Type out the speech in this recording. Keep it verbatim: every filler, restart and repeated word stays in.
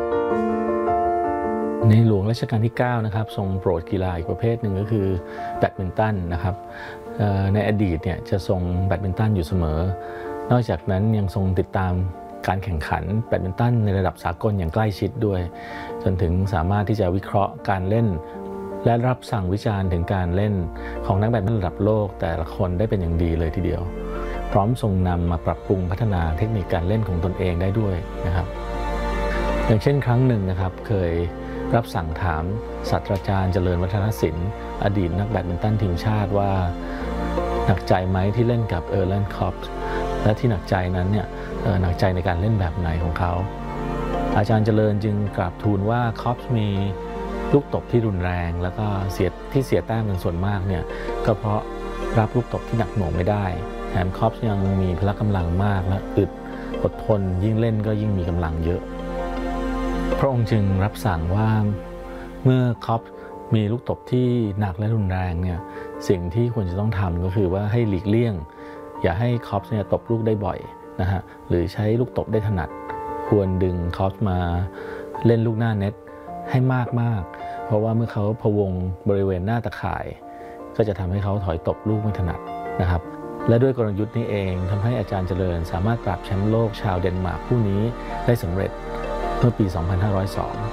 ในหลวงรัชกาลที่เก้านะครับทรงโปรดกีฬาอีกประเภทหนึ่งก็คือแบดมินตันนะครับในอดีตเนี่ยจะทรงแบดมินตันอยู่เสมอนอกจากนั้นยังทรงติดตามการแข่งขันแบดมินตันในระดับสากลอย่างใกล้ชิดด้วยจนถึงสามารถที่จะวิเคราะห์การเล่นและรับสั่งวิจารณ์ถึงการเล่นของนักแบดมินตันระดับโลกแต่ละคนได้เป็นอย่างดีเลยทีเดียวพร้อมทรงนำมาปรับปรุงพัฒนาเทคนิคการเล่นของตนเองได้ด้วยนะครับอย่างเช่นครั้งหนึ่งนะครับเคยรับสั่งถามศาสตราจารย์เจริญวัฒนศิลป์อดีตนักแบดมินตันทีมชาติว่าหนักใจไหมที่เล่นกับเออร์แลนด์คอปส์และที่หนักใจนั้นเนี่ยหนักใจในการเล่นแบบไหนของเขาอาจารย์เจริญจึงกราบทูลว่าคอปส์มีลูกตบที่รุนแรงแล้วก็เสียที่เสียแต้มเป็นส่วนมากเนี่ยก็เพราะรับลูกตบที่หนักหน่วงไม่ได้แถมคอปส์ยังมีพละกำลังมากและอึดอดทนยิ่งเล่นก็ยิ่งมีกำลังเยอะพระองค์จึงรับสั่งว่าเมื่อคอปส์มีลูกตบที่หนักและรุนแรงเนี่ยสิ่งที่ควรจะต้องทำก็คือว่าให้หลีกเลี่ยงอย่าให้คอปส์เนี่ยตบลูกได้บ่อยนะฮะหรือใช้ลูกตบได้ถนัดควรดึงคอปส์มาเล่นลูกหน้าเน็ตให้มากๆเพราะว่าเมื่อเขาพะวงบริเวณหน้าตะข่ายก็จะทำให้เขาถอยตบลูกไม่ถนัดนะครับและด้วยกลยุทธ์นี้เองทำให้อาจารย์เจริญสามารถปราบแชมป์โลกชาวเดนมาร์กผู้นี้ได้สำเร็จเมื่อปี สองพันห้าร้อยสอง